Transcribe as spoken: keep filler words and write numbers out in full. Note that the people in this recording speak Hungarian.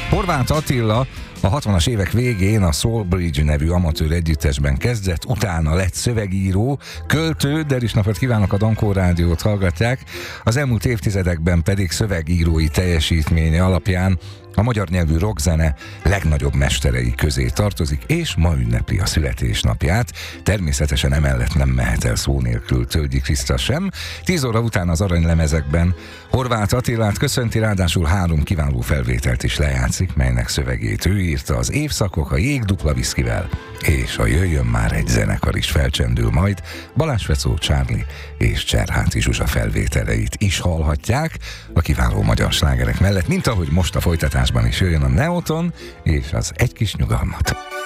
Horváth Attila a hatvanas évek végén a Soulbridge nevű amatőr együttesben kezdett, utána lett szövegíró, költő, de is napot kívánok, a Dankó Rádiót hallgatják, az elmúlt évtizedekben pedig szövegírói teljesítménye alapján a magyar nyelvű rockzene legnagyobb mesterei közé tartozik, és ma ünnepli a születésnapját. Természetesen emellett nem mehet el szó nélkül Tölgyi Kriszta sem. Tíz óra után az aranylemezekben Horváth Attilát köszönti, ráadásul három kiváló felvételt is lejátszik, melynek szövegét ő írta, az Évszakok, a Jég dupla viszkivel, és a Jöjjön már egy zenekar is felcsendül majd. Balázs Fecó, Charlie és Cserháti Zsuzsa felvételeit is hallhatják a kiváló magyar slágerek mellett, mint ahogy most a folytatásban is jöjjön a Neoton és az Egy kis nyugalmat.